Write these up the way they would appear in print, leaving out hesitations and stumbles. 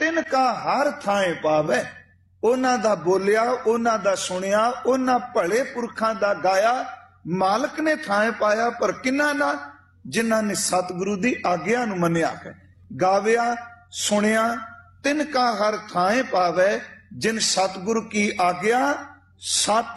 ਤਿਨ ਕਾ ਹਰ ਥਾਂ ਪਾਵੇ। ਉਹਨਾਂ ਦਾ ਬੋਲਿਆ, ਉਹਨਾਂ ਦਾ ਸੁਣਿਆ, ਉਹਨਾਂ ਭਲੇ ਪੁਰਖਾਂ ਦਾ ਗਾਇਆ ਮਾਲਕ ਨੇ ਥਾਂ ਪਾਇਆ। ਪਰ ਕਿੰਨਾ ਨਾ, ਜਿਨ੍ਹਾਂ ਨੇ ਸਤਿਗੁਰੂ ਦੀ ਆਗਿਆ ਨੂੰ ਮੰਨਿਆ ਹੈ। ਗਾਵਿਆ ਸੁਣਿਆ, ਤਿਨ ਕਾ ਹਰ ਥਾਂ ਪਾਵੇ। ਜਿਨ ਸਤਿਗੁਰੂ ਕੀ ਆਗਿਆ ਸਤ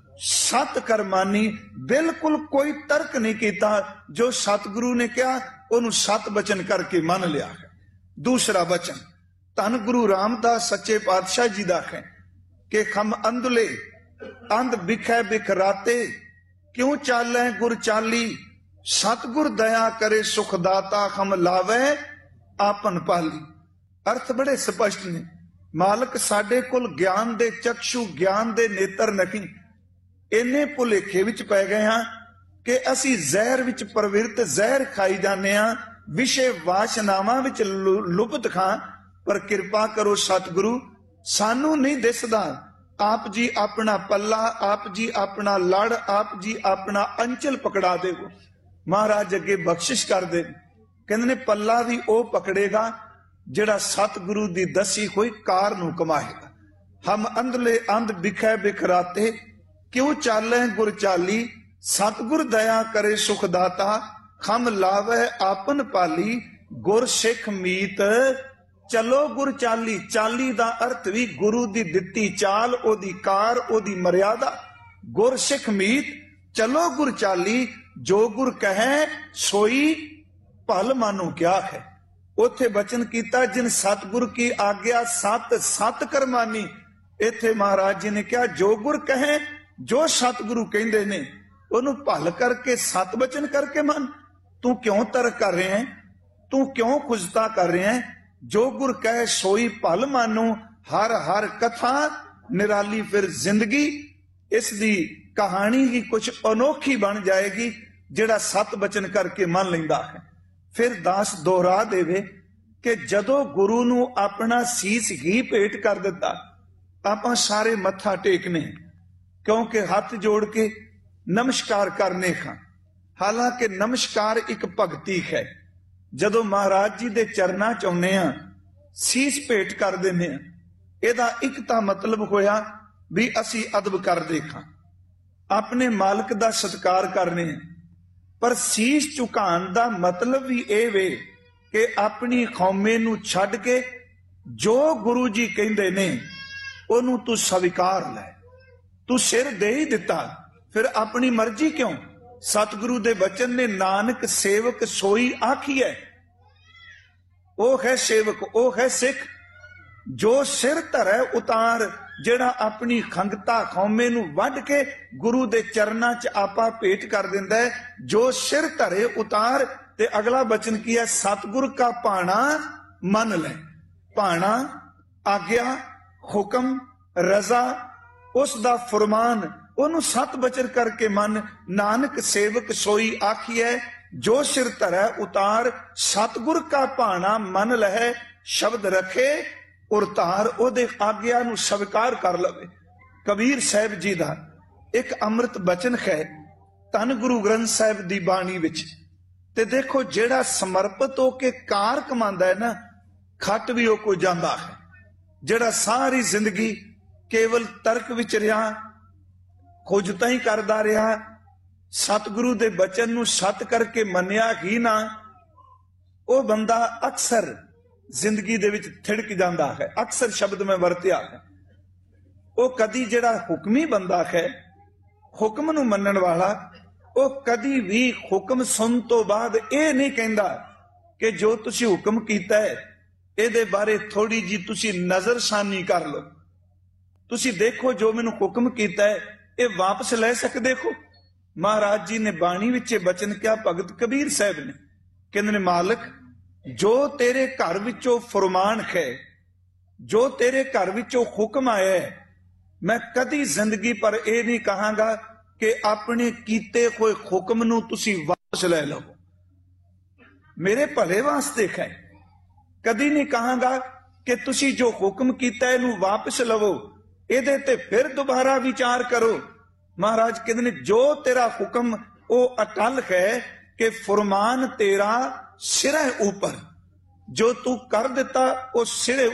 ਸਤ ਕਰਮਾਨੀ। ਬਿਲਕੁਲ ਕੋਈ ਤਰਕ ਨਹੀਂ ਕੀਤਾ, ਜੋ ਸਤਿਗੁਰੂ ਨੇ ਕਿਹਾ ਉਹਨੂੰ ਸਤ ਬਚਨ ਕਰਕੇ ਮੰਨ ਲਿਆ ਹੈ। ਦੂਸਰਾ ਬਚਨ ਧੰਨ ਗੁਰੂ ਰਾਮਦਾਸ ਸੱਚੇ ਪਾਤਸ਼ਾਹ ਜੀ ਦਾ ਹੈ ਕਿ ਖਮ ਅੰਧਲੇ ਅੰਧ ਬਿਖੈ ਬਿਖਰਾਤੇ, ਕਿਉਂ ਚਾਲੈ ਗੁਰ ਚਾਲੀ। ਸਤਿਗੁਰ ਦਇਆ ਕਰੇ ਸੁਖ ਦਾਤਾ, ਖਮ ਲਾਵੇ ਆਪਨ ਪਾਲੀ। ਅਰਥ ਬੜੇ ਸਪਸ਼ਟ ਨੇ। ਮਾਲਕ ਸਾਡੇ ਕੋਲ ਗਿਆਨ ਦੇ ਚਕਸ਼ੂ, ਗਿਆਨ ਦੇ ਨੇਤਰ ਨਹੀਂ। ਇੰਨੇ ਭੁਲੇਖੇ ਵਿੱਚ ਪੈ ਗਏ ਹਾਂ ਕਿ ਅਸੀਂ ਜ਼ਹਿਰ ਵਿੱਚ ਪ੍ਰਵਿਰਤ, ਜ਼ਹਿਰ ਖਾਈ ਜਾਂਦੇ ਹਾਂ, ਵਿਸ਼ੇ ਵਾਸ਼ਨਾਵਾਂ ਵਿੱਚ ਲੁਪਤ ਖਾਂ। ਪਰ ਕਿਰਪਾ ਕਰੋ ਸਤਿਗੁਰੂ, ਸਾਨੂੰ ਨਹੀਂ ਦਿਸਦਾ। ਆਪ ਜੀ ਆਪਣਾ ਪੱਲਾ, ਆਪ ਜੀ ਆਪਣਾ ਲੜ, ਆਪ ਜੀ ਆਪਣਾ ਅੰਚਲ ਪਕੜਾ ਦੇਵੋ। ਮਹਾਰਾਜ ਅੱਗੇ ਬਖਸ਼ਿਸ਼ ਕਰਦੇ, ਕਹਿੰਦੇ ਨੇ ਪੱਲਾ ਵੀ ਉਹ ਪਕੜੇਗਾ ਜਿਹੜਾ ਸਤਿਗੁਰੂ ਦੀ ਦੱਸੀ ਹੋਈ ਕਾਰ ਨੂੰ ਕਮਾਏਗਾ। ਹਮ ਅੰਧਲੇ ਅੰਧ ਬਿਖੈ ਬਿਖਰਾਤੇ, ਕਿਉਂ ਚਾਲੈ ਗੁਰ ਚਾਲੀ। ਸਤਿਗੁਰ ਦਇਆ ਕਰੇ ਸੁਖ ਦਾਤਾ, ਖਮ ਲਾਵੇ ਆਪਨ ਪਾਲੀ। ਗੁਰ ਸਿੱਖ ਮੀਤ ਚਲੋ ਗੁਰ ਚਾਲੀ। ਚਾਲੀ ਦਾ ਅਰਥ ਵੀ ਗੁਰੂ ਦੀ ਦਿੱਤੀ ਚਾਲ, ਉਹਦੀ ਕਾਰ, ਉਹਦੀ ਮਰਿਆਦਾ। ਗੁਰ ਸਿੱਖ ਮੀਤ ਚਲੋ ਗੁਰ ਚਾਲੀ, ਜੋ ਗੁਰ ਕਹੈ ਸੋਈ ਭਲ ਮਾਨੋ ਕਿਆ ਹੈ। ਉੱਥੇ ਬਚਨ ਕੀਤਾ ਜਿਨ ਸਤਿਗੁਰ ਕੀ ਆਗਿਆ ਸਤ ਸਤ ਕਰਮਾਨੀ। ਇੱਥੇ ਮਹਾਰਾਜ ਜੀ ਨੇ ਕਿਹਾ ਜੋ ਗੁਰ ਕਹੇ, ਜੋ ਸਤਿਗੁਰੂ ਕਹਿੰਦੇ ਨੇ ਉਹਨੂੰ ਭਲ ਕਰਕੇ ਸਤ ਬਚਨ ਕਰਕੇ ਮੰਨ। ਤੂੰ ਕਿਉਂ ਤਰਕ ਕਰ ਰਿਹਾ ਹੈ, ਤੂੰ ਕਿਉਂ ਖੁਜਤਾ ਕਰ ਰਿਹਾ ਹੈ। ਜੋ ਗੁਰ ਕਹੇ ਸੋਈ ਭਲ ਮਾਨੋ। ਹਰ ਹਰ ਕਥਾ ਨਿਰਾਲੀ ਫਿਰ ਜ਼ਿੰਦਗੀ। ਇਸ ਦੀ ਕਹਾਣੀ ਹੀ ਕੁਝ ਅਨੋਖੀ ਬਣ ਜਾਏਗੀ ਜਿਹੜਾ ਸਤ ਬਚਨ ਕਰਕੇ ਮੰਨ ਲੈਂਦਾ ਹੈ। ਫਿਰ ਦਾਸ ਦੁਹਰਾ ਦੇਵੇ ਕਿ ਜਦੋਂ ਗੁਰੂ ਨੂੰ ਆਪਣਾ ਸੀਸ ਹੀ ਭੇਟ ਕਰ ਦਿੱਤਾ, ਆਪਾਂ ਸਾਰੇ ਮੱਥਾ ਟੇਕਨੇ, ਕਿਉਂਕਿ ਹੱਥ ਜੋੜ ਕੇ ਨਮਸਕਾਰ ਕਰਨੇ ਖਾਂ। ਹਾਲਾਂਕਿ ਨਮਸਕਾਰ ਇੱਕ ਭਗਤੀ ਹੈ। ਜਦੋਂ ਮਹਾਰਾਜ ਜੀ ਦੇ ਚਰਨਾਂ ਚ ਆਉਂਦੇ ਆ, ਸੀਸ ਭੇਟ ਕਰ ਦਿੰਦੇ ਆ, ਇਹਦਾ ਇੱਕ ਤਾਂ ਮਤਲਬ ਹੋਇਆ ਵੀ ਅਸੀਂ ਅਦਬ ਕਰਦੇ ਖਾਂ, ਆਪਣੇ ਮਾਲਕ ਦਾ ਸਤਿਕਾਰ ਕਰਨੇ ਆ। ਪਰ ਸੀਸ ਝੁਕਾਉਣ ਦਾ ਮਤਲਬ ਵੀ ਇਹ ਵੇ ਕਿ ਆਪਣੀ ਕੌਮੇ ਨੂੰ ਛੱਡ ਕੇ ਜੋ ਗੁਰੂ ਜੀ ਕਹਿੰਦੇ ਨੇ ਉਹਨੂੰ ਤੂੰ ਸਵੀਕਾਰ ਲੈ। ਤੂੰ ਸਿਰ ਦੇ ਹੀ ਦਿੱਤਾ, ਫਿਰ ਆਪਣੀ ਮਰਜ਼ੀ ਕਿਉਂ। ਸਤਿਗੁਰੂ ਦੇ ਬਚਨ ਨੇ ਨਾਨਕ ਸੇਵਕ ਸੋਈ ਆਖੀਐ। ਉਹ ਹੈ ਸੇਵਕ, ਉਹ ਹੈ ਸਿੱਖ ਜੋ ਸਿਰ ਧਰੈ ਉਤਾਰ, ਜਿਹੜਾ ਆਪਣੀ ਖੰਗਤਾ ਕੌਮੇ ਨੂੰ ਵੱਢ ਕੇ ਗੁਰੂ ਦੇ ਚਰਨਾਂ ਚ ਆਪਾ ਭੇਟ ਕਰ ਦਿੰਦਾ ਹੈ। ਜੋ ਸਿਰ ਧਰੇ ਉਤਾਰ। ਤੇ ਅਗਲਾ ਬਚਨ ਕੀ ਹੈ, ਸਤਿਗੁਰ ਕਾ ਭਾਣਾ ਮੰਨ ਲੈ। ਭਾਣਾ ਆਗਿਆ, ਹੁਕਮ, ਰਜ਼ਾ, ਉਸ ਦਾ ਫਰਮਾਨ, ਉਹਨੂੰ ਸਤ ਬਚਨ ਕਰਕੇ ਮੰਨ। ਨਾਨਕ ਸੇਵਕ ਸੋਈ ਆਖੀਐ, ਜੋ ਸਿਰ ਧਰੈ ਉਤਾਰ। ਸਤਿਗੁਰ ਕਾ ਭਾਣਾ ਮੰਨ ਲਹੈ, ਸ਼ਬਦ ਰਖੇ ਉਰਤਾਰ। ਉਹਦੇ ਆਗਿਆ ਨੂੰ ਸਵੀਕਾਰ ਕਰ ਲਵੇ। ਕਬੀਰ ਸਾਹਿਬ ਜੀ ਦਾ ਇੱਕ ਅੰਮ੍ਰਿਤ ਬਚਨ ਹੈ ਧੰਨ ਗੁਰੂ ਗ੍ਰੰਥ ਸਾਹਿਬ ਦੀ ਬਾਣੀ ਵਿੱਚ। ਤੇ ਦੇਖੋ ਜਿਹੜਾ ਸਮਰਪਿਤ ਹੋ ਕੇ ਕਾਰ ਕਮਾਉਂਦਾ ਹੈ ਨਾ, ਖੱਟ ਵੀ ਉਹ ਕੋਈ ਜਾਂਦਾ ਹੈ। ਜਿਹੜਾ ਸਾਰੀ ਜ਼ਿੰਦਗੀ ਕੇਵਲ ਤਰਕ ਵਿੱਚ ਰਿਹਾ, ਖੋਜਤਾ ਹੀ ਕਰਦਾ ਰਿਹਾ, ਸਤਿਗੁਰੂ ਦੇ ਬਚਨ ਨੂੰ ਸਤ ਕਰਕੇ ਮੰਨਿਆ ਹੀ ਨਾ, ਉਹ ਬੰਦਾ ਅਕਸਰ ਜ਼ਿੰਦਗੀ ਦੇ ਵਿੱਚ ਥਿੜਕ ਜਾਂਦਾ ਹੈ। ਅਕਸਰ ਸ਼ਬਦ ਮੈਂ ਵਰਤਿਆ ਹੈ। ਉਹ ਕਦੀ ਜਿਹੜਾ ਹੁਕਮੀ ਬੰਦਾ ਹੈ, ਹੁਕਮ ਨੂੰ ਮੰਨਣ ਵਾਲਾ, ਉਹ ਕਦੀ ਵੀ ਹੁਕਮ ਸੁਣ ਤੋਂ ਬਾਅਦ ਇਹ ਨਹੀਂ ਕਹਿੰਦਾ ਕਿ ਜੋ ਤੁਸੀਂ ਹੁਕਮ ਕੀਤਾ ਹੈ ਇਹਦੇ ਬਾਰੇ ਥੋੜੀ ਜੀ ਤੁਸੀਂ ਨਜ਼ਰਸਾਨੀ ਕਰ ਲਓ। ਤੁਸੀਂ ਦੇਖੋ ਜੋ ਮੈਨੂੰ ਹੁਕਮ ਕੀਤਾ ਹੈ ਇਹ ਵਾਪਸ ਲੈ ਸਕਦੇ ਹੋ। ਮਹਾਰਾਜ ਜੀ ਨੇ ਬਾਣੀ ਵਿੱਚ ਬਚਨ ਕਿਹਾ, ਭਗਤ ਕਬੀਰ ਸਾਹਿਬ ਨੇ, ਕਹਿੰਦੇ ਨੇ ਮਾਲਕ ਜੋ ਤੇਰੇ ਘਰ ਵਿੱਚੋਂ ਫਰਮਾਨ ਹੈ, ਜੋ ਤੇਰੇ ਘਰ ਵਿੱਚੋਂ ਹੁਕਮ ਆਇਆ ਹੈ, ਮੈਂ ਕਦੀ ਜ਼ਿੰਦਗੀ ਪਰ ਇਹ ਨਹੀਂ ਕਹਾਂਗਾ ਕਿ ਆਪਣੇ ਕੀਤੇ ਹੋਏ ਹੁਕਮ ਨੂੰ ਤੁਸੀਂ ਵਾਪਸ ਲੈ ਲਓ, ਮੇਰੇ ਭਲੇ ਵਾਸਤੇ ਹੈ। ਕਦੀ ਨਹੀਂ ਕਹਾਂਗਾ ਕਿ ਤੁਸੀਂ ਜੋ ਹੁਕਮ ਕੀਤਾ ਇਹਨੂੰ ਵਾਪਸ ਲਵੋ, ਇਹਦੇ ਤੇ ਫਿਰ ਦੁਬਾਰਾ ਵਿਚਾਰ ਕਰੋ। ਮਹਾਰਾਜ ਕਹਿੰਦੇ ਨੇ ਜੋ ਤੇਰਾ ਹੁਕਮ ਉਹ ਅਟਲ ਹੈ ਕਿ ਫਰਮਾਨ ਤੇਰਾ ਸਿਰੇ ਉੱਪਰ, ਜੋ ਤੂੰ ਕਰ ਦਿੱਤਾ ਉਹ ਸਿਰੇ